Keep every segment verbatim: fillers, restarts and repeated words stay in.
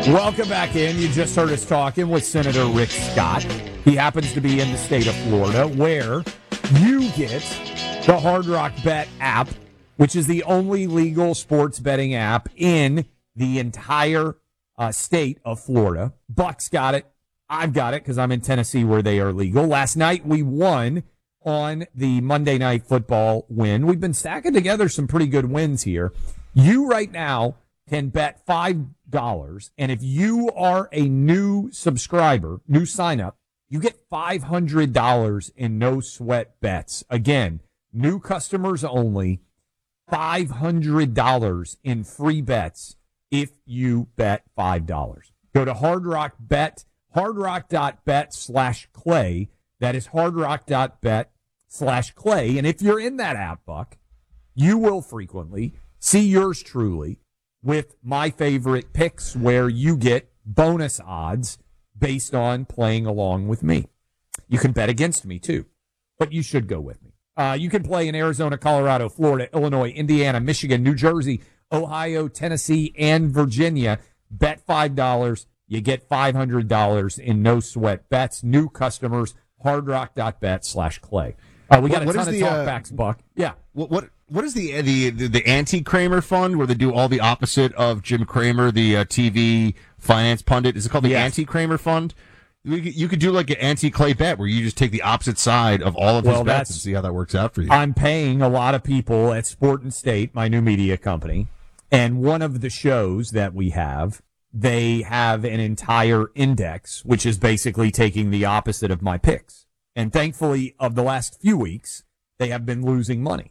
Welcome back in. You just heard us talking with Senator Rick Scott. He happens to be in the state of Florida, where you get the Hard Rock Bet app, which is the only legal sports betting app in the entire uh, state of Florida. Buck's got it. I've got it because I'm in Tennessee where they are legal. Last night we won on the Monday Night Football win. We've been stacking together some pretty good wins here. You right now can bet five dollars, and if you are a new subscriber, new sign-up, you get five hundred dollars in no-sweat bets. Again, new customers only, five hundred dollars in free bets if you bet five dollars. Go to Hard Rock Bet, hardrock.bet slash clay. That is hardrock.bet slash clay. And if you're in that app, Buck, you will frequently see yours truly with my favorite picks, where you get bonus odds based on playing along with me. You can bet against me, too, but you should go with me. Uh, you can play in Arizona, Colorado, Florida, Illinois, Indiana, Michigan, New Jersey, Ohio, Tennessee, and Virginia. Bet five dollars. You get five hundred dollars in no-sweat bets. New customers, hardrock.bet slash clay. Uh, we got what, a ton of the, talkbacks, uh, Buck. Yeah. What what what is the the the, the anti-Kramer fund, where they do all the opposite of Jim Cramer, the uh, T V finance pundit? Is it called the yes. anti-Kramer fund? You could do like an anti-Clay bet, where you just take the opposite side of all of well, his bets and see how that works out for you. I'm paying a lot of people at Sport and State, my new media company, and one of the shows that we have, they have an entire index, which is basically taking the opposite of my picks. And thankfully, of the last few weeks, they have been losing money.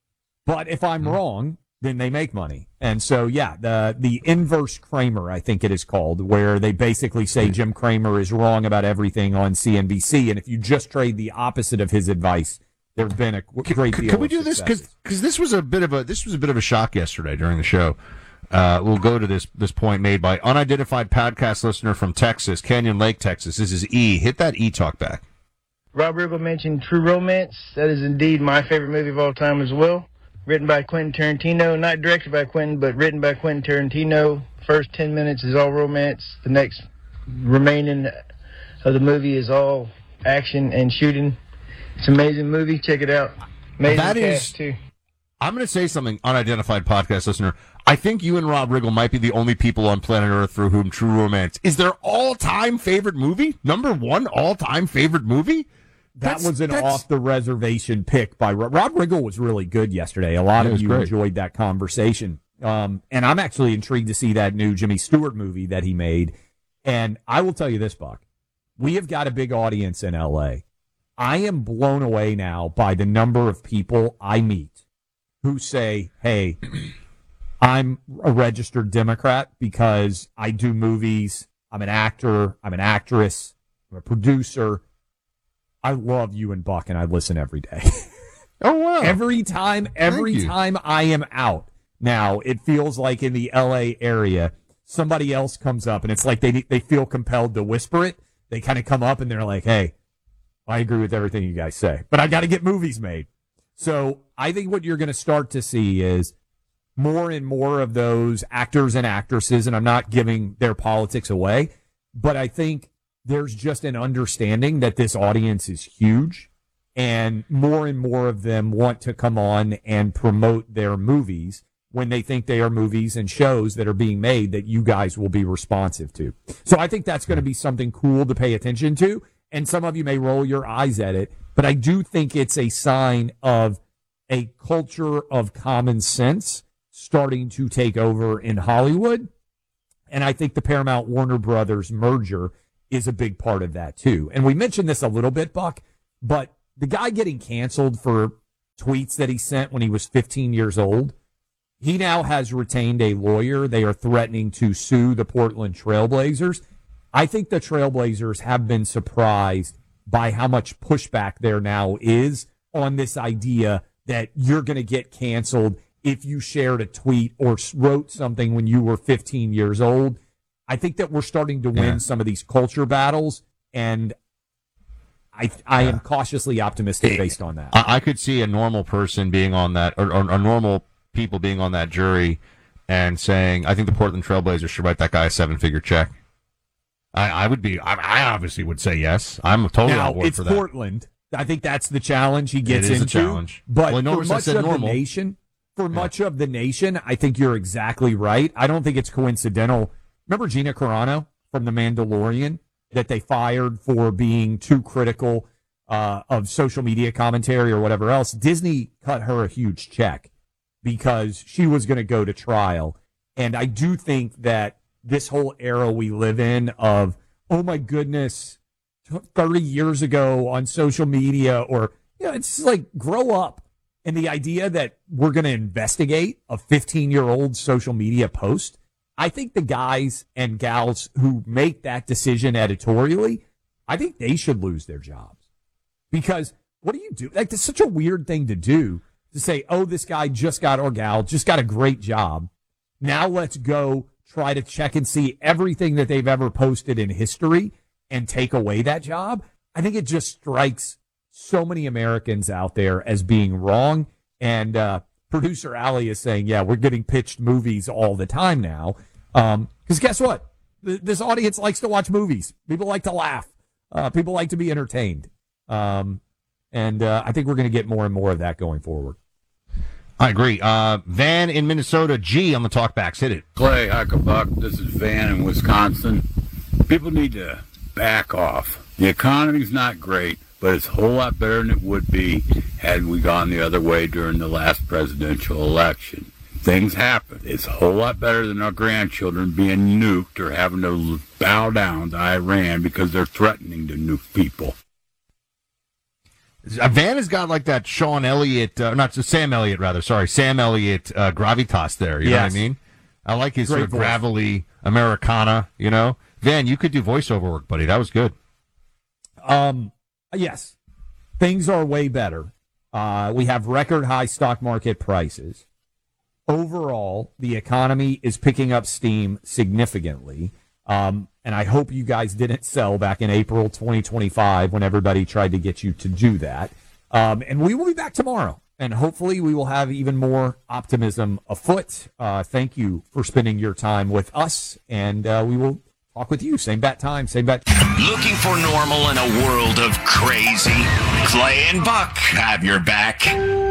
But if I'm mm-hmm. wrong, then they make money. And so, yeah, the the inverse Kramer, I think it is called, where they basically say Jim Cramer is wrong about everything on C N B C. And if you just trade the opposite of his advice, there's been a great can, deal can we of do successes. this? Because this was a bit of a this was a bit of a shock yesterday during the show. Uh, we'll go to this this point made by unidentified podcast listener from Texas, Canyon Lake, Texas. This is E. Hit that E talk back. Rob Riggle mentioned True Romance. That is indeed my favorite movie of all time as well. Written by Quentin Tarantino, not directed by Quentin, but written by Quentin Tarantino. First ten minutes is all romance. The next remaining of the movie is all action and shooting. It's an amazing movie. Check it out. Amazing that cast, is, too. I'm going to say something, unidentified podcast listener. I think you and Rob Riggle might be the only people on planet Earth for whom True Romance is their all-time favorite movie. Number one all-time favorite movie. That That's, was an that's... off-the-reservation pick by Rob. Rob Riggle was really good yesterday. A lot yeah, of you great. enjoyed that conversation. Um, and I'm actually intrigued to see that new Jimmy Stewart movie that he made. And I will tell you this, Buck. We have got a big audience in L A. I am blown away now by the number of people I meet who say, hey, I'm a registered Democrat because I do movies. I'm an actor. I'm an actress. I'm a producer. I love you and Buck, and I listen every day. Oh, wow. Every time, every time I am out. Now, it feels like in the L A area, somebody else comes up, and it's like they they feel compelled to whisper it. They kind of come up, and they're like, hey, I agree with everything you guys say, but I got to get movies made. So I think what you're going to start to see is more and more of those actors and actresses, and I'm not giving their politics away, but I think there's just an understanding that this audience is huge, and more and more of them want to come on and promote their movies when they think they are movies and shows that are being made that you guys will be responsive to. So I think that's going to be something cool to pay attention to, and some of you may roll your eyes at it, but I do think it's a sign of a culture of common sense starting to take over in Hollywood, and I think the Paramount Warner Brothers merger is a big part of that too. And we mentioned this a little bit, Buck, but the guy getting canceled for tweets that he sent when he was fifteen years old, he now has retained a lawyer. They are threatening to sue the Portland Trailblazers. I think the Trailblazers have been surprised by how much pushback there now is on this idea that you're going to get canceled if you shared a tweet or wrote something when you were fifteen years old. I think that we're starting to win yeah. some of these culture battles, and I I yeah. am cautiously optimistic based on that. I, I could see a normal person being on that, or, or, or normal people being on that jury, and saying, I think the Portland Trailblazers should write that guy a seven-figure check. I, I would be, I, I obviously would say yes. I'm totally now, on board it's for that. Portland. I think that's the challenge he gets it is into. A challenge. But well, for much of normal. the nation, for yeah. much of the nation, I think you're exactly right. I don't think it's coincidental. Remember Gina Carano from The Mandalorian that they fired for being too critical uh, of social media commentary or whatever else? Disney cut her a huge check because she was going to go to trial. And I do think that this whole era we live in of, oh my goodness, thirty years ago on social media, or, you know, it's like grow up. And the idea that we're going to investigate a fifteen-year-old social media post, I think the guys and gals who make that decision editorially, I think they should lose their jobs. Because what do you do? Like, it's such a weird thing to do, to say, oh, this guy just got, or gal just got a great job. Now let's go try to check and see everything that they've ever posted in history and take away that job. I think it just strikes so many Americans out there as being wrong. And uh, producer Allie is saying, yeah, we're getting pitched movies all the time now. Because um, guess what? Th- this audience likes to watch movies. People like to laugh. Uh, people like to be entertained. Um, and uh, I think we're going to get more and more of that going forward. I agree. Uh, Van in Minnesota, G on the talkbacks. Hit it. Clay, Huckabuck, this is Van in Wisconsin. People need to back off. The economy's not great, but it's a whole lot better than it would be had we gone the other way during the last presidential election. Things happen. It's a whole lot better than our grandchildren being nuked or having to bow down to Iran because they're threatening to nuke people. Van has got like that Sean Elliott, uh, not Sam Elliott, rather, sorry, Sam Elliott uh, gravitas there, you yes. know what I mean? I like his Great sort of voice. Gravelly Americana, you know? Van, you could do voiceover work, buddy. That was good. Um, yes, things are way better. Uh, we have record high stock market prices. Overall, the economy is picking up steam significantly. Um, and I hope you guys didn't sell back in April twenty twenty-five when everybody tried to get you to do that. Um, and we will be back tomorrow. And hopefully we will have even more optimism afoot. Uh, thank you for spending your time with us. And uh, we will talk with you. Same bat time, same bat. Looking for normal in a world of crazy? Clay and Buck have your back.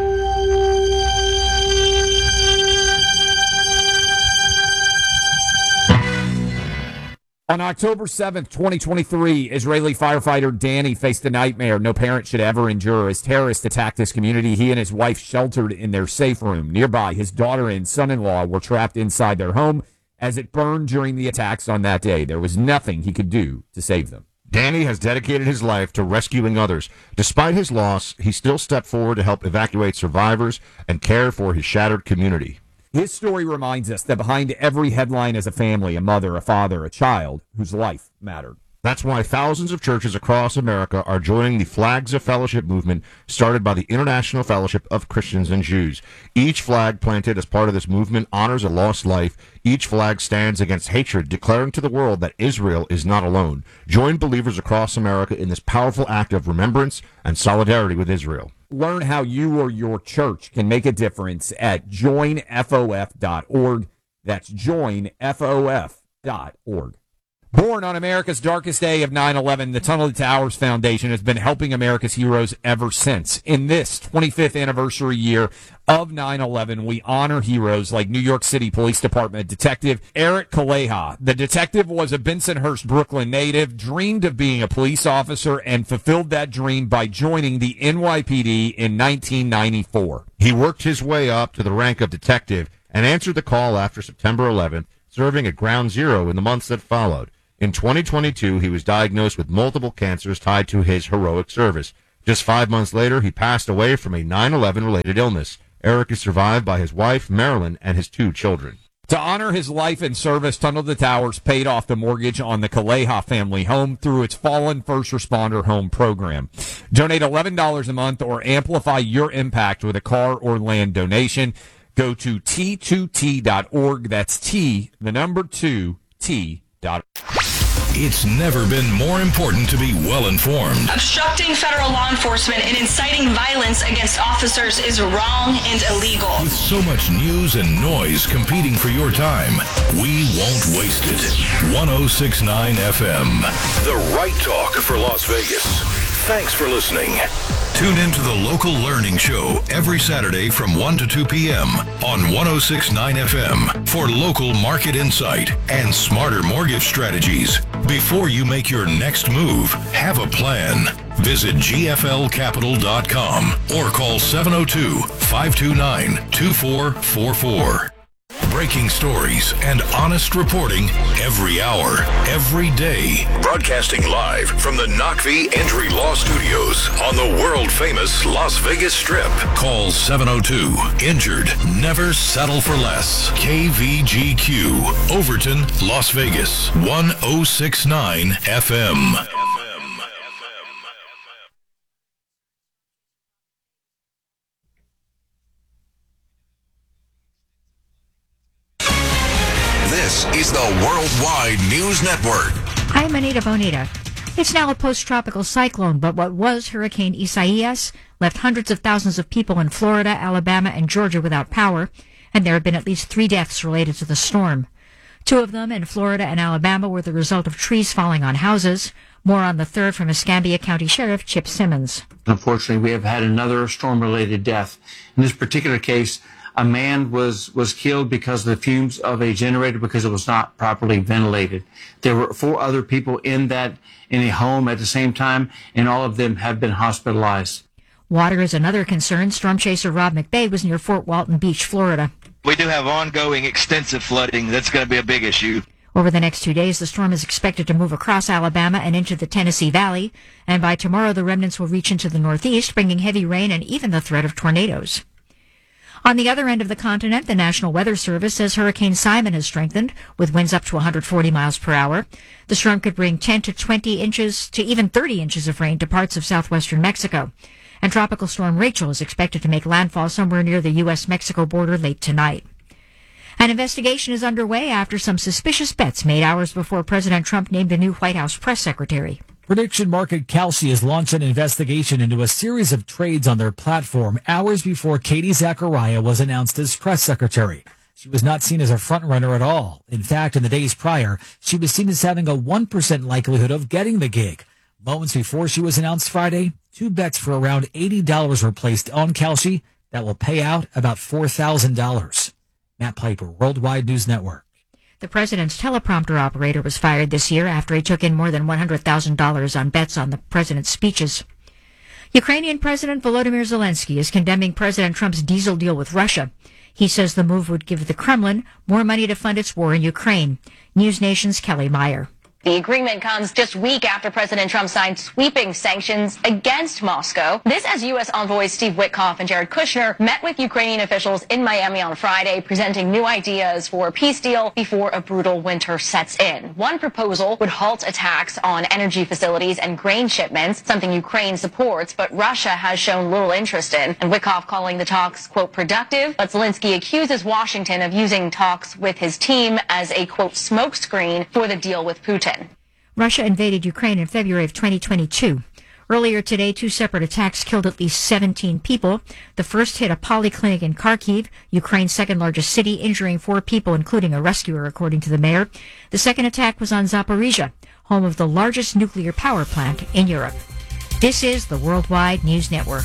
On October seventh, twenty twenty-three, Israeli firefighter Danny faced a nightmare no parent should ever endure as terrorists attacked his community. He and his wife sheltered in their safe room. Nearby, his daughter and son-in-law were trapped inside their home as it burned during the attacks on that day. There was nothing he could do to save them. Danny has dedicated his life to rescuing others. Despite his loss, he still stepped forward to help evacuate survivors and care for his shattered community. His story reminds us that behind every headline is a family, a mother, a father, a child whose life mattered. That's why thousands of churches across America are joining the Flags of Fellowship movement started by the International Fellowship of Christians and Jews. Each flag planted as part of this movement honors a lost life. Each flag stands against hatred, declaring to the world that Israel is not alone. Join believers across America in this powerful act of remembrance and solidarity with Israel. Learn how you or your church can make a difference at join F O F dot org. That's join F O F dot org. Born on America's darkest day of nine eleven, the Tunnel to Towers Foundation has been helping America's heroes ever since. In this twenty-fifth anniversary year of nine eleven, we honor heroes like New York City Police Department Detective Eric Kaleha. The detective was a Bensonhurst, Brooklyn native, dreamed of being a police officer, and fulfilled that dream by joining the N Y P D in nineteen ninety-four. He worked his way up to the rank of detective and answered the call after September eleventh, serving at Ground Zero in the months that followed. In twenty twenty-two, he was diagnosed with multiple cancers tied to his heroic service. Just five months later, he passed away from a nine eleven-related illness. Eric is survived by his wife, Marilyn, and his two children. To honor his life and service, Tunnel to Towers paid off the mortgage on the Kaleha family home through its Fallen First Responder Home program. Donate eleven dollars a month or amplify your impact with a car or land donation. Go to T two T dot org. That's T, the number two, T dot org. It's never been more important to be well-informed. Obstructing federal law enforcement and inciting violence against officers is wrong and illegal. With so much news and noise competing for your time, we won't waste it. one oh six point nine F M, the right talk for Las Vegas. Thanks for listening. Tune in to the Local Learning Show every Saturday from one to two p.m. on one oh six point nine F M for local market insight and smarter mortgage strategies. Before you make your next move, have a plan. Visit G F L capital dot com or call seven oh two, five two nine, two four four four. Breaking stories and honest reporting every hour, every day. Broadcasting live from the Knockvee Entry Law Studios on the world-famous Las Vegas Strip. Call seven oh two, injured, never settle for less. K V G Q, Overton, Las Vegas, one oh six point nine F M. This is the Worldwide News Network. I'm Anita Bonita. It's now a post-tropical cyclone, but what was Hurricane Isaias left hundreds of thousands of people in Florida, Alabama, and Georgia without power, and there have been at least three deaths related to the storm. Two of them in Florida and Alabama were the result of trees falling on houses. More on the third from Escambia County Sheriff Chip Simmons. Unfortunately, we have had another storm-related death. In this particular case, a man was, was killed because of the fumes of a generator because it was not properly ventilated. There were four other people in that, in a home at the same time, and all of them have been hospitalized. Water is another concern. Storm chaser Rob McBay was near Fort Walton Beach, Florida. We do have ongoing extensive flooding. That's going to be a big issue. Over the next two days, the storm is expected to move across Alabama and into the Tennessee Valley, and by tomorrow the remnants will reach into the northeast, bringing heavy rain and even the threat of tornadoes. On the other end of the continent, the National Weather Service says Hurricane Simon has strengthened, with winds up to one hundred forty miles per hour. The storm could bring ten to twenty inches to even thirty inches of rain to parts of southwestern Mexico. And Tropical Storm Rachel is expected to make landfall somewhere near the U S Mexico border late tonight. An investigation is underway after some suspicious bets made hours before President Trump named a new White House press secretary. Prediction market Kalshi has launched an investigation into a series of trades on their platform hours before Katie Zachariah was announced as press secretary. She was not seen as a frontrunner at all. In fact, in the days prior, she was seen as having a one percent likelihood of getting the gig. Moments before she was announced Friday, two bets for around eighty dollars were placed on Kalshi that will pay out about four thousand dollars. Matt Piper, Worldwide News Network. The president's teleprompter operator was fired this year after he took in more than one hundred thousand dollars on bets on the president's speeches. Ukrainian President Volodymyr Zelensky is condemning President Trump's diesel deal with Russia. He says the move would give the Kremlin more money to fund its war in Ukraine. News Nation's Kelly Meyer. The agreement comes just a week after President Trump signed sweeping sanctions against Moscow. This as U S envoys Steve Witkoff and Jared Kushner met with Ukrainian officials in Miami on Friday, presenting new ideas for a peace deal before a brutal winter sets in. One proposal would halt attacks on energy facilities and grain shipments, something Ukraine supports, but Russia has shown little interest in. And Witkoff calling the talks, quote, productive, but Zelensky accuses Washington of using talks with his team as a, quote, smokescreen for the deal with Putin. Russia invaded Ukraine in February of twenty twenty-two. Earlier today, two separate attacks killed at least seventeen people. The first hit a polyclinic in Kharkiv, Ukraine's second largest city, injuring four people, including a rescuer, according to the mayor. The second attack was on Zaporizhia, home of the largest nuclear power plant in Europe. This is the Worldwide News Network.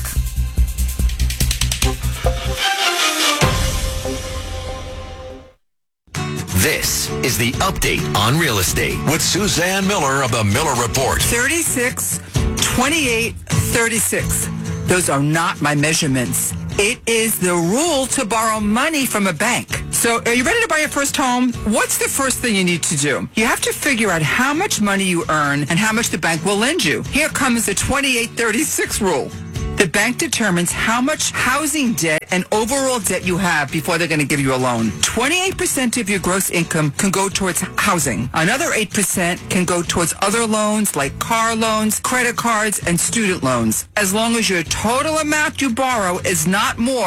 This is the update on real estate with Suzanne Miller of the Miller Report. thirty-six, twenty-eight, thirty-six. Those are not my measurements. It is the rule to borrow money from a bank. So are you ready to buy your first home? What's the first thing you need to do? You have to figure out how much money you earn and how much the bank will lend you. Here comes the twenty-eight thirty-six rule. The bank determines how much housing debt and overall debt you have before they're going to give you a loan. twenty-eight percent of your gross income can go towards housing. Another eight percent can go towards other loans like car loans, credit cards, and student loans. As long as your total amount you borrow is not more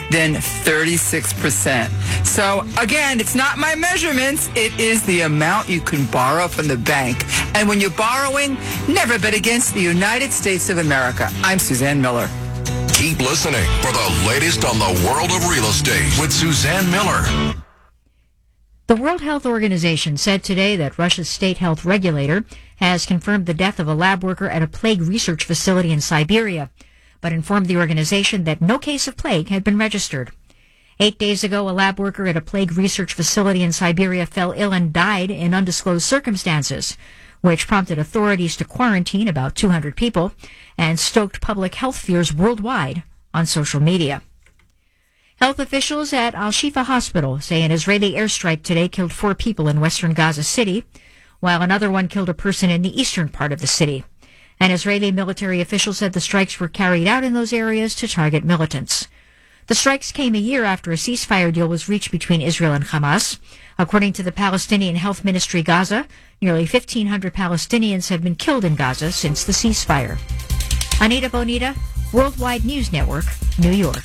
than thirty-six percent. So again, it's not my measurements. It is the amount you can borrow from the bank. And when you're borrowing, never bet against the United States of America. I'm Suzanne Miller. Keep listening for the latest on the world of real estate with Suzanne Miller. The World Health Organization said today that Russia's state health regulator has confirmed the death of a lab worker at a plague research facility in Siberia, but informed the organization that no case of plague had been registered. Eight days ago, a lab worker at a plague research facility in Siberia fell ill and died in undisclosed circumstances, which prompted authorities to quarantine about two hundred people and stoked public health fears worldwide on social media. Health officials at Al-Shifa Hospital say an Israeli airstrike today killed four people in western Gaza City, while another one killed a person in the eastern part of the city. An Israeli military official said the strikes were carried out in those areas to target militants. The strikes came a year after a ceasefire deal was reached between Israel and Hamas. According to the Palestinian Health Ministry Gaza, nearly fifteen hundred Palestinians have been killed in Gaza since the ceasefire. Anita Bonita, Worldwide News Network, New York.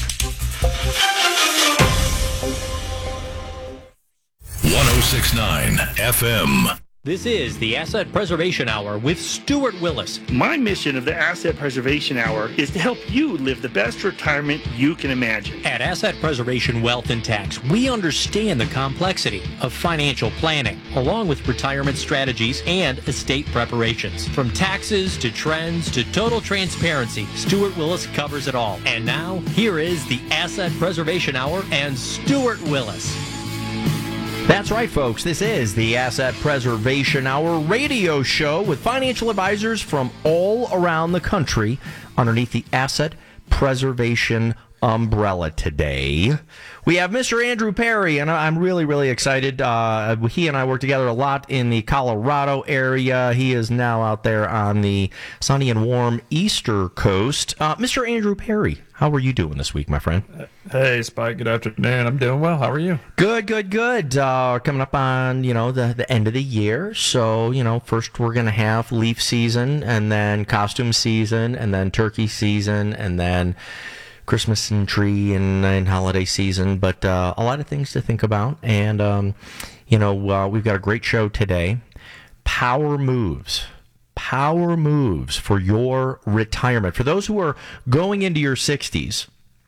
one oh six point nine F M. This is the Asset Preservation Hour with Stuart Willis. My mission of the Asset Preservation Hour is to help you live the best retirement you can imagine. At Asset Preservation Wealth and Tax, we understand the complexity of financial planning, along with retirement strategies and estate preparations. From taxes to trends to total transparency, Stuart Willis covers it all. And now, here is the Asset Preservation Hour and Stuart Willis. That's right, folks. This is the Asset Preservation Hour radio show with financial advisors from all around the country underneath the Asset Preservation umbrella today. We have Mister Andrew Perry, and I'm really, really excited. Uh, he and I work together a lot in the Colorado area. He is now out there on the sunny and warm Easter coast. Uh, Mister Andrew Perry, how are you doing this week, my friend? Hey, Spike. Good afternoon. I'm doing well. How are you? Good, good, good. Uh, coming up on, you know, the, the end of the year. So, you know, first we're going to have leaf season, and then costume season, and then turkey season, and then Christmas and tree and, and holiday season, but uh, a lot of things to think about. And, um, you know, uh, we've got a great show today. Power moves. Power moves for your retirement. For those who are going into your sixties,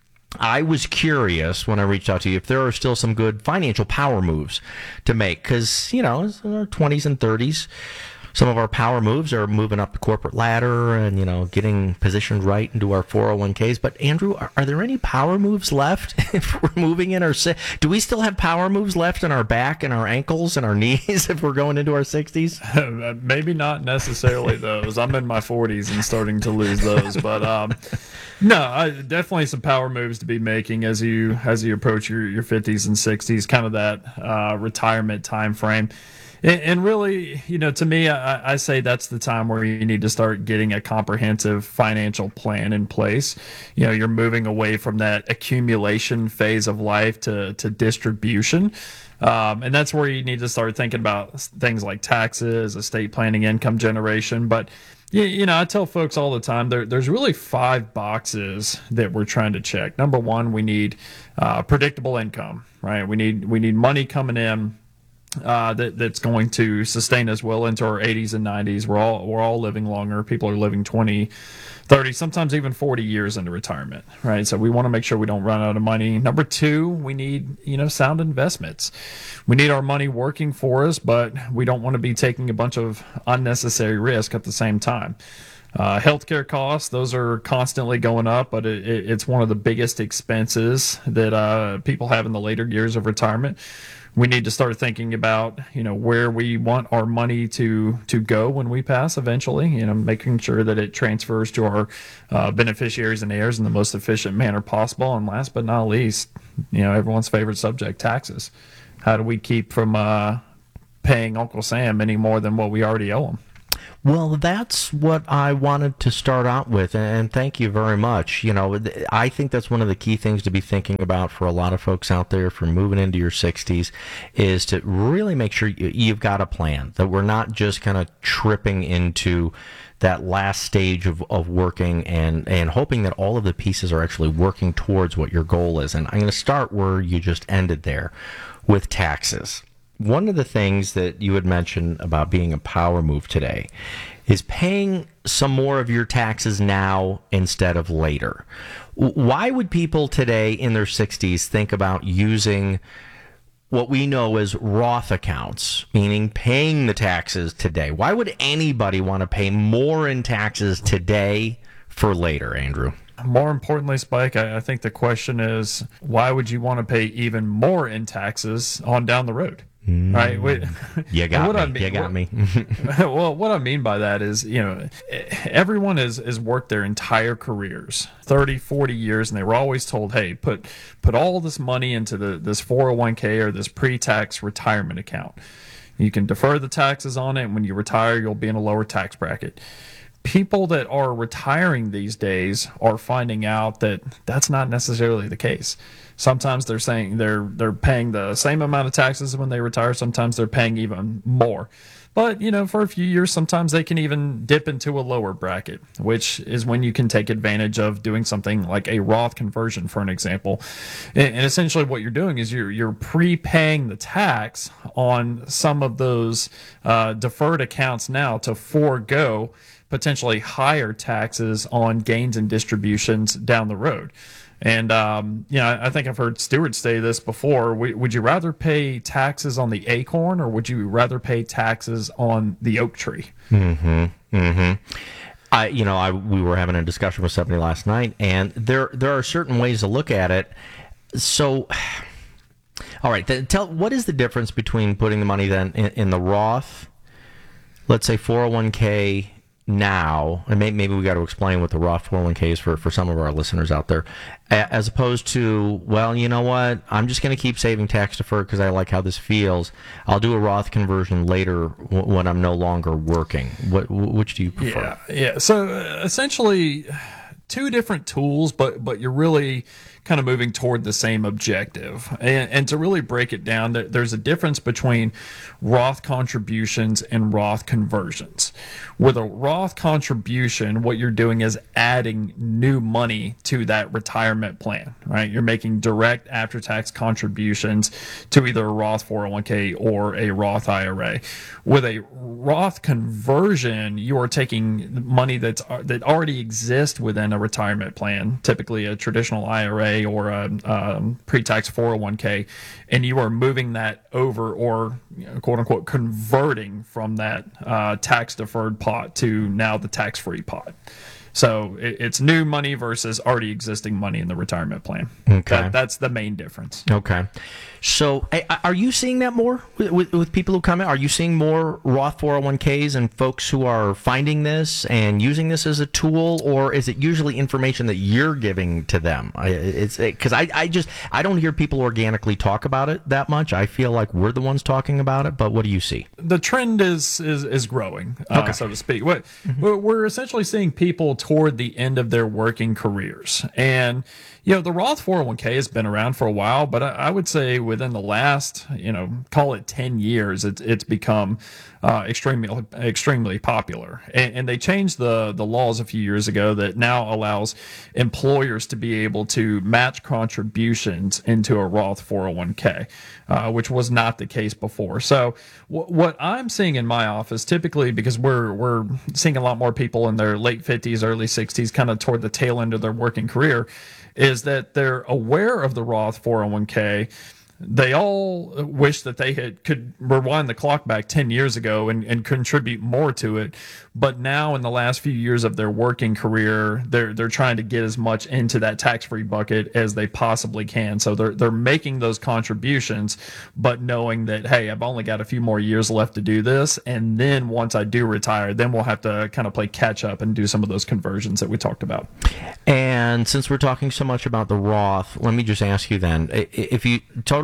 I was curious when I reached out to you if there are still some good financial power moves to make. Because, you know, in our twenties and thirties, some of our power moves are moving up the corporate ladder and, you know, getting positioned right into our four oh one k's. But, Andrew, are, are there any power moves left if we're moving in our... Do we still have power moves left in our back and our ankles and our knees if we're going into our sixties? Maybe not necessarily those. I'm in my forties and starting to lose those. But, um, no, I, definitely some power moves to be making as you as you approach your, your fifties and sixties, kind of that uh, retirement time frame. And really, you know, to me, I, I say that's the time where you need to start getting a comprehensive financial plan in place. You know, you're moving away from that accumulation phase of life to, to distribution. Um, and that's where you need to start thinking about things like taxes, estate planning, income generation. But, you, you know, I tell folks all the time, there, there's really five boxes that we're trying to check. Number one, we need uh, predictable income, right? We need we need money coming in Uh, that that's going to sustain us well into our eighties and nineties. We're all we're all living longer. People are living twenty, thirty, sometimes even forty years into retirement, right? So we want to make sure we don't run out of money. Number two, we need, you know, sound investments. We need our money working for us, but we don't want to be taking a bunch of unnecessary risk at the same time. Uh, healthcare costs, those are constantly going up, but it, it, it's one of the biggest expenses that uh, people have in the later years of retirement. We need to start thinking about, you know, where we want our money to to go when we pass eventually, you know, making sure that it transfers to our uh, beneficiaries and heirs in the most efficient manner possible. And last but not least, you know, everyone's favorite subject, taxes. How do we keep from uh, paying Uncle Sam any more than what we already owe him? Well, that's what I wanted to start out with, and thank you very much. You know, I think that's one of the key things to be thinking about for a lot of folks out there for moving into your sixties is to really make sure you've got a plan, that we're not just kind of tripping into that last stage of, of working and, and hoping that all of the pieces are actually working towards what your goal is. And I'm going to start where you just ended there with taxes. One of the things that you had mentioned about being a power move today is paying some more of your taxes now instead of later. Why would people today in their sixties think about using what we know as Roth accounts, meaning paying the taxes today? Why would anybody want to pay more in taxes today for later, Andrew? More importantly, Spike, I, I think the question is, why would you want to pay even more in taxes on down the road? Mm. Right? Wait, you got what me. I mean, you got what, me. Well, what I mean by that is, you know, everyone has, has worked their entire careers, thirty, forty years, and they were always told, hey, put put all this money into the this four oh one k or this pre-tax retirement account. You can defer the taxes on it, and when you retire, you'll be in a lower tax bracket. People that are retiring these days are finding out that that's not necessarily the case. Sometimes they're saying they're they're paying the same amount of taxes when they retire. Sometimes they're paying even more. But, you know, for a few years, sometimes they can even dip into a lower bracket, which is when you can take advantage of doing something like a Roth conversion, for an example. And, and essentially what you're doing is you're, you're prepaying the tax on some of those uh, deferred accounts now to forego potentially higher taxes on gains and distributions down the road. And, um, you know, I think I've heard Stewart say this before. Would you rather pay taxes on the acorn or would you rather pay taxes on the oak tree? Mm-hmm. Mm-hmm. I, you know, I, we were having a discussion with somebody last night, and there there are certain ways to look at it. So, all right, then tell what is the difference between putting the money then in, in the Roth, let's say four oh one k now, and maybe, maybe we got to explain what the Roth four oh one k is for, for some of our listeners out there, as opposed to, well, you know what, I'm just going to keep saving tax deferred because I like how this feels. I'll do a Roth conversion later w- when I'm no longer working. What, which do you prefer? Yeah, yeah. So uh, essentially, two different tools, but but you're really kind of moving toward the same objective. And, and to really break it down, there's a difference between Roth contributions and Roth conversions. With a Roth contribution, what you're doing is adding new money to that retirement plan, right? You're making direct after-tax contributions to either a Roth four oh one k or a Roth I R A. With a Roth conversion, you are taking money that's that already exists within a retirement plan, typically a traditional I R A or a um, pre-tax four oh one k, and you are moving that over or, you know, quote unquote converting from that uh, tax deferred pot to now the tax-free pot. So it, it's new money versus already existing money in the retirement plan. Okay. That, that's the main difference. Okay. So are you seeing that more with, with, with people who come in? Are you seeing more Roth four oh one k's and folks who are finding this and using this as a tool, or is it usually information that you're giving to them? It's because I, I just I don't hear people organically talk about it that much. I feel like we're the ones talking about it, but what do you see? The trend is is, is growing, uh, okay. so to speak. What, mm-hmm. We're essentially seeing people toward the end of their working careers. And, you know, the Roth four oh one k has been around for a while, but I, I would say within the last, you know, call it ten years, it's, it's become uh, extremely, extremely popular. And, and they changed the, the laws a few years ago that now allows employers to be able to match contributions into a Roth four oh one k, uh, which was not the case before. So w- what I'm seeing in my office, typically, because we're, we're seeing a lot more people in their late fifties, early sixties, kind of toward the tail end of their working career, is that they're aware of the Roth four oh one k. They all wish that they had could rewind the clock back ten years ago and, and contribute more to it. But now in the last few years of their working career, they're they're trying to get as much into that tax-free bucket as they possibly can. So they're they're making those contributions, but knowing that, hey, I've only got a few more years left to do this. And then once I do retire, then we'll have to kind of play catch up and do some of those conversions that we talked about. And since we're talking so much about the Roth, let me just ask you then, if you totally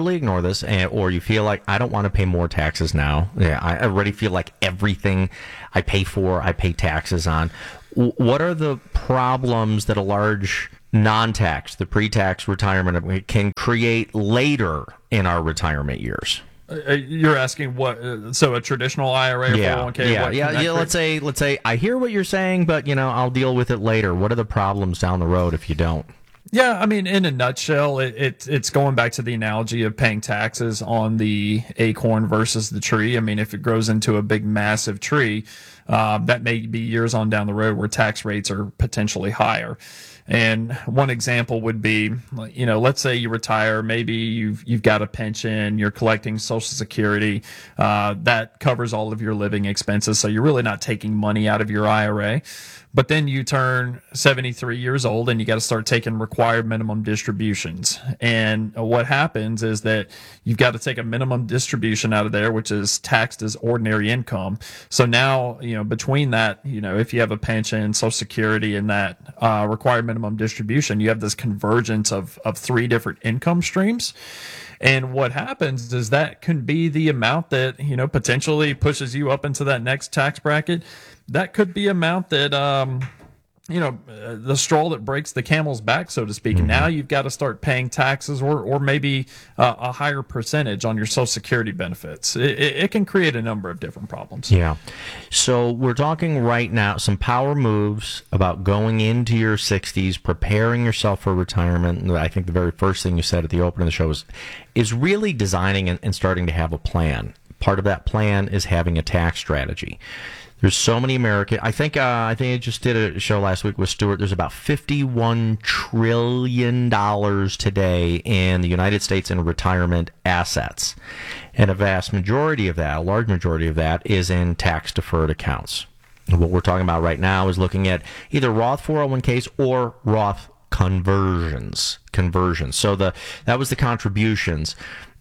totally ignore this, and, or you feel like I don't want to pay more taxes now. Yeah, I already feel like everything I pay for, I pay taxes on. W- what are the problems that a large non-tax, the pre-tax retirement can create later in our retirement years? Uh, you're asking what? Uh, so a traditional I R A or yeah, four oh one k? Yeah, what yeah, can that yeah. create? Let's say, let's say, I hear what you're saying, but you know, I'll deal with it later. What are the problems down the road if you don't? Yeah, I mean, in a nutshell, it, it it's going back to the analogy of paying taxes on the acorn versus the tree. I mean, if it grows into a big, massive tree, uh, that may be years on down the road where tax rates are potentially higher. And one example would be, you know, let's say you retire, maybe you've you've got a pension, you're collecting Social Security, uh, that covers all of your living expenses, so you're really not taking money out of your I R A. But then you turn seventy-three years old and you got to start taking required minimum distributions. And what happens is that you've got to take a minimum distribution out of there, which is taxed as ordinary income. So now, you know, between that, you know, if you have a pension, Social Security, and that uh, required minimum distribution, you have this convergence of, of three different income streams. And what happens is that can be the amount that, you know, potentially pushes you up into that next tax bracket. That could be amount that, um, you know, uh, the straw that breaks the camel's back, so to speak. And now you've got to start paying taxes or, or maybe uh, a higher percentage on your Social Security benefits. It, it, it can create a number of different problems. Yeah. So we're talking right now, some power moves about going into your sixties, preparing yourself for retirement. And I think the very first thing you said at the opening of the show is, is really designing and, and starting to have a plan. Part of that plan is having a tax strategy. There's so many American. I think uh, I think I just did a show last week with Stuart. There's about fifty-one trillion dollars today in the United States in retirement assets, and a vast majority of that, a large majority of that, is in tax deferred accounts. And what we're talking about right now is looking at either Roth four oh one k's or Roth conversions. Conversions. So the that was the contributions.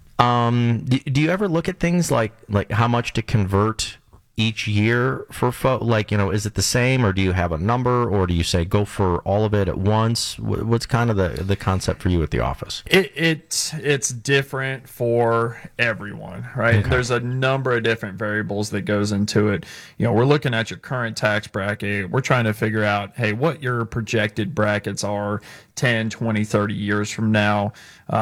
Um, do, do you ever look at things like like how much to convert each year for fo- like, you know, is it the same, or do you have a number, or do you say go for all of it at once? What's kind of the the concept for you at the office? It, it's it's different for everyone, right? Okay. There's a number of different variables that goes into it. You know, we're looking at your current tax bracket. We're trying to figure out, hey, what your projected brackets are ten, twenty, thirty years from now.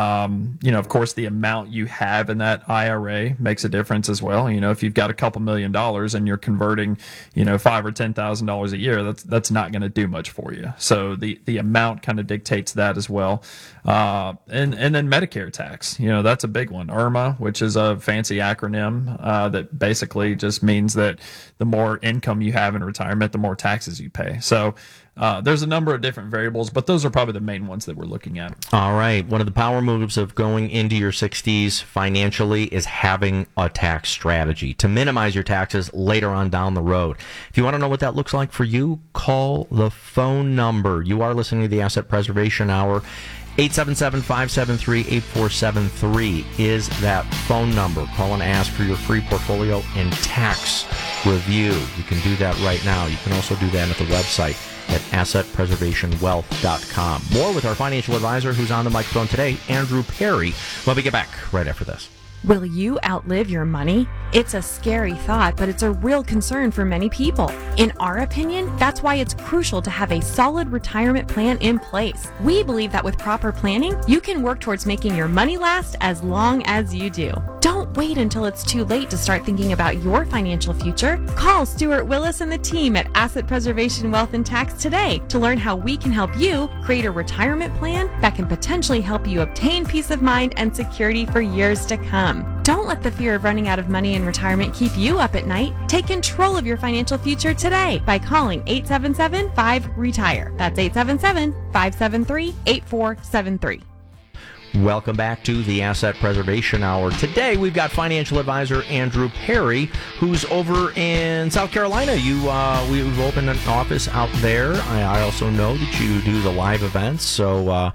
Um, you know, of course, the amount you have in that I R A makes a difference as well. You know, if you've got a couple million dollars and you're converting, you know, five or ten thousand dollars a year, that's that's not going to do much for you. So the the amount kind of dictates that as well. Uh, and and then Medicare tax, you know, that's a big one. IRMA, which is a fancy acronym uh, that basically just means that the more income you have in retirement, the more taxes you pay. So Uh, there's a number of different variables, but those are probably the main ones that we're looking at. All right. One of the power moves of going into your sixties financially is having a tax strategy to minimize your taxes later on down the road. If you want to know what that looks like for you, call the phone number. You are listening to the Asset Preservation Hour. eight seven seven, five seven three, eight four seven three is that phone number. Call and ask for your free portfolio and tax review. You can do that right now. You can also do that at the website at asset preservation wealth dot com. More with our financial advisor who's on the microphone today, Andrew Perry, when we get back right after this. Will you outlive your money? It's a scary thought, but it's a real concern for many people. In our opinion, that's why it's crucial to have a solid retirement plan in place. We believe that with proper planning, you can work towards making your money last as long as you do. Don't wait until it's too late to start thinking about your financial future. Call Stuart Willis and the team at Asset Preservation Wealth and Tax today to learn how we can help you create a retirement plan that can potentially help you obtain peace of mind and security for years to come. Don't let the fear of running out of money in retirement keep you up at night. Take control of your financial future today by calling eight seven seven, five, RETIRE. That's eight seven seven, five seven three, eight four seven three. Welcome back to the Asset Preservation Hour. Today we've got financial advisor Andrew Perry, who's over in South Carolina. You, uh, we've opened an office out there. I, I also know that you do the live events, so uh,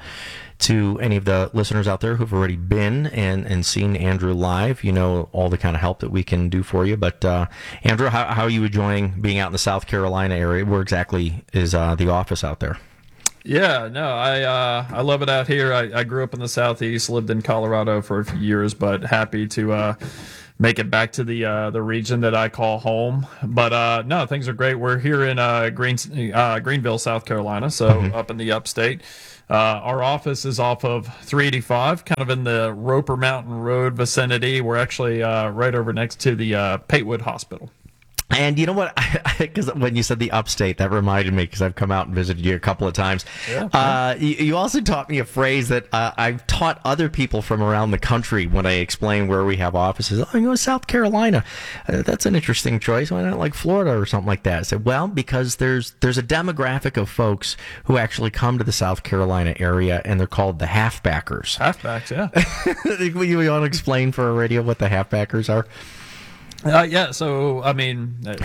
to any of the listeners out there who've already been and, and seen Andrew live, you know all the kind of help that we can do for you. But uh, Andrew, how, how are you enjoying being out in the South Carolina area? Where exactly is uh, the office out there? Yeah, no, I uh, I love it out here. I, I grew up in the Southeast, lived in Colorado for a few years, but happy to uh, make it back to the uh, the region that I call home. But uh, no, things are great. We're here in uh, Green uh, Greenville, South Carolina, so mm-hmm. up in the upstate. Uh, our office is off of three eighty-five, kind of in the Roper Mountain Road vicinity. We're actually uh, right over next to the uh, Patewood Hospital. And you know what? Because when you said the upstate, that reminded me, because I've come out and visited you a couple of times. Yeah, uh, you, you also taught me a phrase that uh, I've taught other people from around the country when I explain where we have offices. Oh, you know, South Carolina. Uh, that's an interesting choice. Why not like Florida or something like that? I said, well, because there's there's a demographic of folks who actually come to the South Carolina area, and they're called the halfbackers. Halfbacks, yeah. You want to explain for our radio what the halfbackers are? Uh, yeah, so, I mean, uh,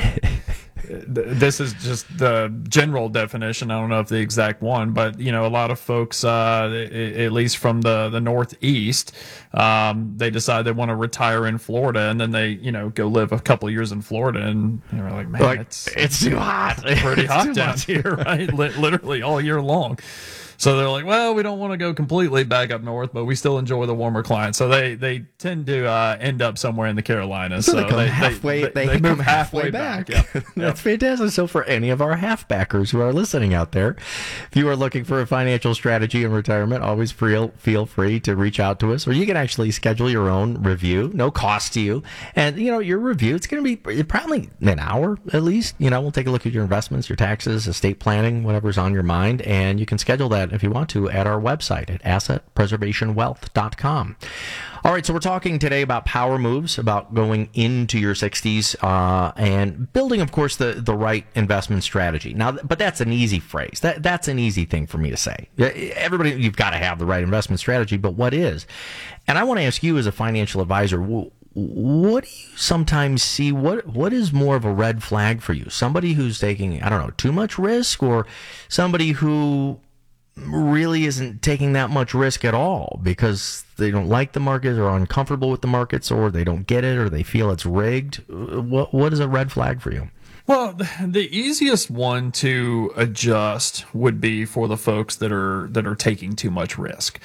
this is just the general definition. I don't know if the exact one, but, you know, a lot of folks, uh, at least from the, the Northeast, um, they decide they want to retire in Florida, and then they, you know, go live a couple of years in Florida, and they're like, man, like, it's, it's too hot. It's pretty it's hot down here, right? Literally all year long. So they're like, well, we don't want to go completely back up north, but we still enjoy the warmer climate. So they, they tend to uh, end up somewhere in the Carolinas. So, so they come they, halfway, they, they, they, they move come halfway, halfway back. back. Yeah. That's fantastic. So for any of our halfbackers who are listening out there, if you are looking for a financial strategy in retirement, always feel, feel free to reach out to us, or you can actually schedule your own review, no cost to you. And, you know, your review, it's going to be probably an hour at least. You know, we'll take a look at your investments, your taxes, estate planning, whatever's on your mind, and you can schedule that if you want to at our website at asset preservation wealth dot com. All right, so we're talking today about power moves, about going into your sixties, uh, and building, of course, the, the right investment strategy. Now, but that's an easy phrase. That that's an easy thing for me to say. Everybody, you've got to have the right investment strategy, but what is? And I want to ask you as a financial advisor, what do you sometimes see? What what is more of a red flag for you? Somebody who's taking, I don't know, too much risk, or somebody who really isn't taking that much risk at all because they don't like the markets or are uncomfortable with the markets, or they don't get it, or they feel it's rigged? What what is a red flag for you? Well, the easiest one to adjust would be for the folks that are that are taking too much risk.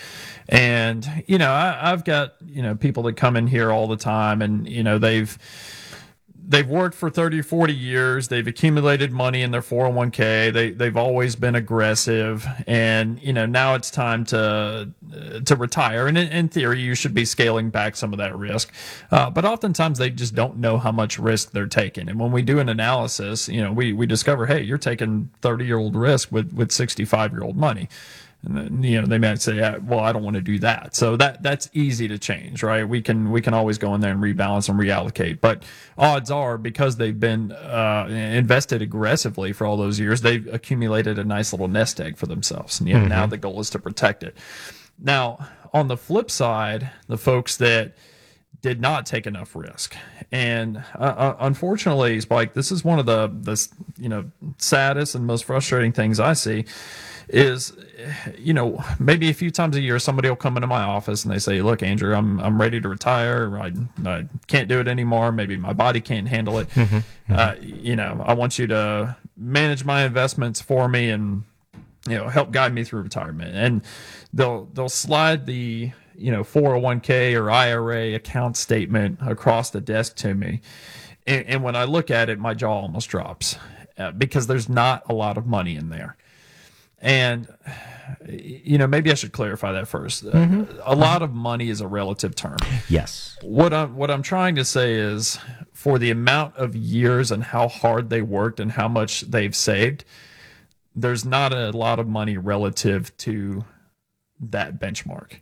And, you know, I, I've got, you know, people that come in here all the time, and, you know, they've They've worked for thirty, forty years. They've accumulated money in their four oh one k. They, they've always been aggressive. And, you know, now it's time to to retire. And in, in theory, you should be scaling back some of that risk. Uh, but oftentimes they just don't know how much risk they're taking. And when we do an analysis, you know, we, we discover, hey, you're taking thirty-year-old risk with, with sixty-five-year-old money. And then, you know, they might say, well, I don't want to do that. So that that's easy to change, right? We can we can always go in there and rebalance and reallocate. But odds are, because they've been uh, invested aggressively for all those years, they've accumulated a nice little nest egg for themselves. And you know, mm-hmm. now the goal is to protect it. Now, on the flip side, the folks that did not take enough risk, and uh, unfortunately, Spike, this is one of the the you know saddest and most frustrating things I see. Is, you know, maybe a few times a year somebody will come into my office and they say, look, Andrew, I'm I'm ready to retire. I, I can't do it anymore. Maybe my body can't handle it. Mm-hmm. Uh, you know, I want you to manage my investments for me and, you know, help guide me through retirement. And they'll they'll slide the, you know, four oh one k or I R A account statement across the desk to me. And, and when I look at it, my jaw almost drops uh, because there's not a lot of money in there. And, you know, maybe I should clarify that first. Mm-hmm. Uh, a lot of money is a relative term. Yes. What I'm, what I'm trying to say is, for the amount of years and how hard they worked and how much they've saved, there's not a lot of money relative to that benchmark.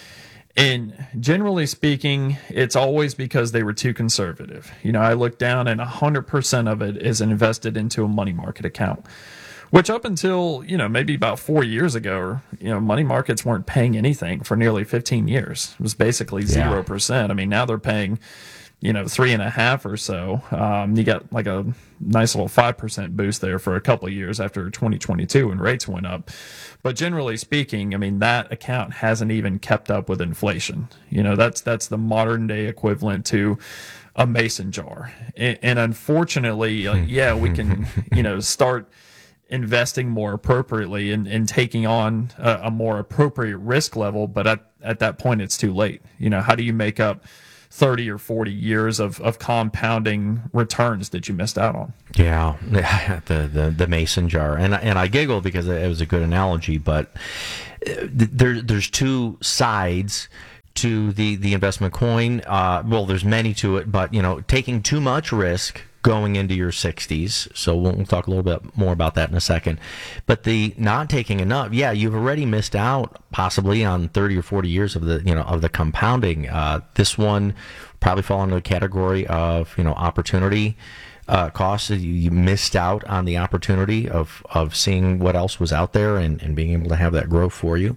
And generally speaking, it's always because they were too conservative. You know, I look down and one hundred percent of it is invested into a money market account. Which up until, you know, maybe about four years ago, you know, money markets weren't paying anything for nearly fifteen years. It was basically zero percent. Yeah. I mean, now they're paying, you know, three and a half or so. Um, you got like a nice little five percent boost there for a couple of years after twenty twenty-two when rates went up. But generally speaking, I mean, that account hasn't even kept up with inflation. You know, that's, that's the modern day equivalent to a mason jar. And, and unfortunately, uh, yeah, we can, you know, start investing more appropriately and, and taking on a, a more appropriate risk level. But at, at that point, it's too late. You know, how do you make up thirty or forty years of, of compounding returns that you missed out on? Yeah, the, the the mason jar. And, and I giggle because it was a good analogy, but there, there's two sides to the, the investment coin. Uh, well, there's many to it, but, you know, taking too much risk going into your sixties. So we'll, we'll talk a little bit more about that in a second. But the not taking enough, yeah, you've already missed out possibly on thirty or forty years of the, you know, of the compounding. Uh, this one probably fall into the category of, you know, opportunity uh, costs. You, you missed out on the opportunity of, of seeing what else was out there and, and being able to have that growth for you.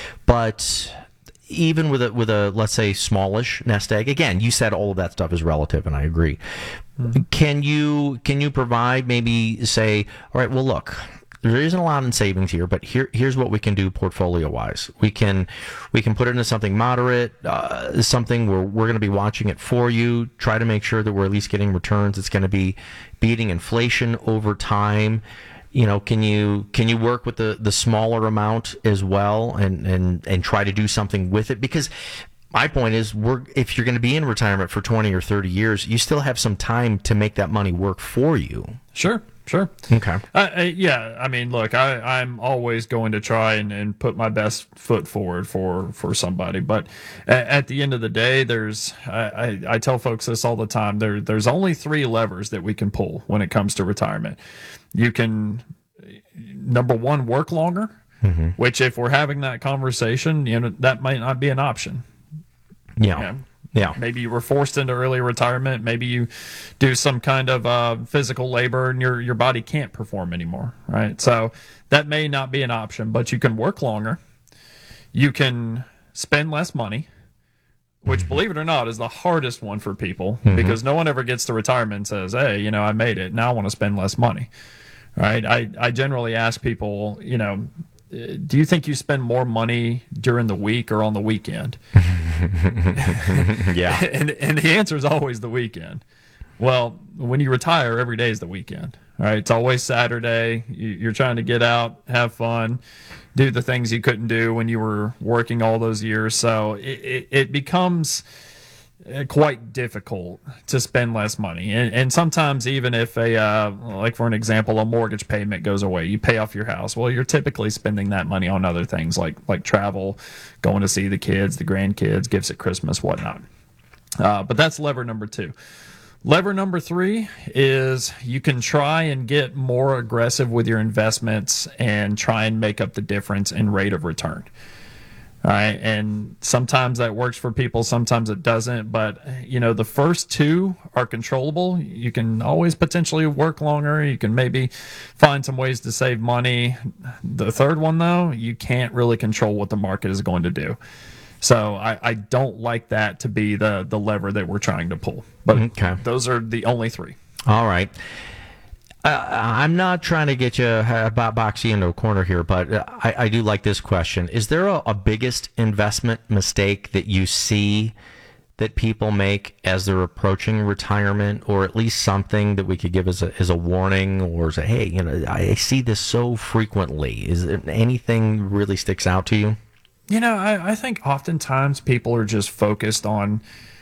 But even with a, with a, let's say, smallish nest egg, again, you said all of that stuff is relative, and I agree. Mm-hmm. Can you can you provide maybe say, all right, well, look, there isn't a lot in savings here, but here here's what we can do portfolio wise. We can we can put it into something moderate, uh, something where we're going to be watching it for you. Try to make sure that we're at least getting returns. It's going to be beating inflation over time. You know, can you can you work with the, the smaller amount as well and, and, and try to do something with it? Because my point is, we're if you're going to be in retirement for twenty or thirty years, you still have some time to make that money work for you. Sure, sure. Okay. Uh, uh, yeah, I mean, look, I, I'm always going to try and, and put my best foot forward for, for somebody. But at, at the end of the day, there's I, I, I tell folks this all the time. There There's only three levers that we can pull when it comes to retirement. You can, number one, work longer, mm-hmm. which if we're having that conversation, you know, that might not be an option. Yeah. You know, yeah. Maybe you were forced into early retirement. Maybe you do some kind of uh, physical labor and your, your body can't perform anymore, right? So that may not be an option, but you can work longer. You can spend less money, which, mm-hmm. believe it or not, is the hardest one for people mm-hmm. because no one ever gets to retirement and says, hey, you know, I made it. Now I want to spend less money, right? I, I generally ask people, you know, do you think you spend more money during the week or on the weekend? Yeah. and, and the answer is always the weekend. Well, when you retire, every day is the weekend, right? It's always Saturday. You're trying to get out, have fun, do the things you couldn't do when you were working all those years. So it, it, it becomes quite difficult to spend less money. And, and sometimes even if a, uh, like for an example, a mortgage payment goes away, you pay off your house. Well, you're typically spending that money on other things like, like travel, going to see the kids, the grandkids, gifts at Christmas, whatnot. Uh, but that's lever number two. Lever number three is you can try and get more aggressive with your investments and try and make up the difference in rate of return. All right, and sometimes that works for people, sometimes it doesn't. But, you know, the first two are controllable. You can always potentially work longer. You can maybe find some ways to save money. The third one, though, you can't really control what the market is going to do. So I, I don't like that to be the, the lever that we're trying to pull. But okay. Those are the only three. All right. Uh, I'm not trying to get you uh, box you into a corner here, but uh, I, I do like this question. Is there a, a biggest investment mistake that you see that people make as they're approaching retirement, or at least something that we could give as a, as a warning, or say, hey, you know, I see this so frequently. Is there anything really sticks out to you? You know, I, I think oftentimes people are just focused on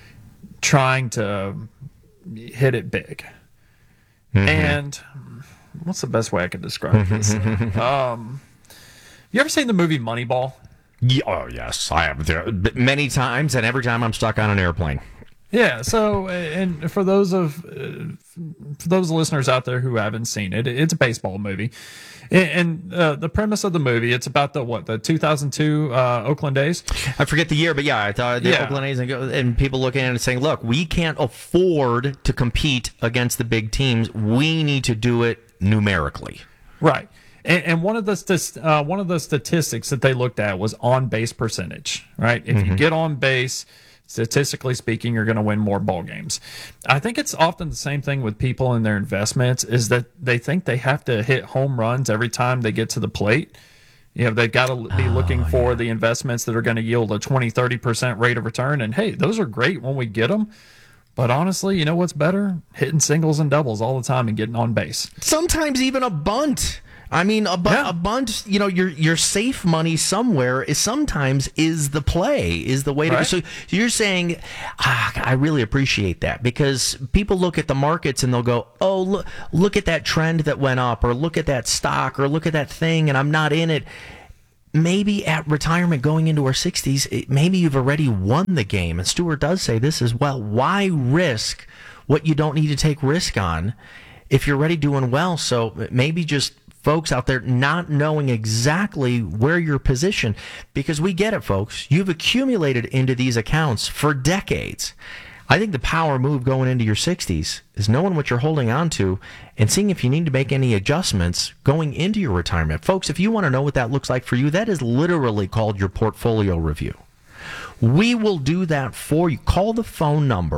trying to hit it big. Mm-hmm. And what's the best way I could describe this? um, you ever seen the movie Moneyball? Yeah, oh, yes, I have. There, many times, and every time I'm stuck on an airplane. Yeah, so, and for those of uh, for those listeners out there who haven't seen it, it's a baseball movie. And uh, the premise of the movie, it's about the, what, the two thousand two uh, Oakland A's? I forget the year, but yeah, I thought the yeah. Oakland A's, and, and people looking at it and saying, look, we can't afford to compete against the big teams. We need to do it numerically. Right. And, and one of the st- uh, one of the statistics that they looked at was on-base percentage, right? If mm-hmm. you get on base, statistically speaking, you're going to win more ball games. I think it's often the same thing with people in their investments, is that they think they have to hit home runs every time they get to the plate. You know, they've got to be looking oh, for yeah. the investments that are going to yield a twenty, thirty percent rate of return. And hey, those are great when we get them. But honestly, you know what's better? Hitting singles and doubles all the time and getting on base. Sometimes even a bunt. I mean, a, bu- yeah. a bunch, you know, your your safe money somewhere is sometimes is the play, is the way to right. go. So you're saying, ah, I really appreciate that, because people look at the markets and they'll go, oh, look, look at that trend that went up, or look at that stock, or look at that thing, and I'm not in it. Maybe at retirement going into our sixties, it, maybe you've already won the game. And Stuart does say this as well. Why risk what you don't need to take risk on if you're already doing well? So maybe just folks out there not knowing exactly where you're positioned, because we get it, folks. You've accumulated into these accounts for decades. I think the power move going into your sixties is knowing what you're holding on to and seeing if you need to make any adjustments going into your retirement. Folks, if you want to know what that looks like for you, that is literally called your portfolio review. We will do that for you. Call the phone number.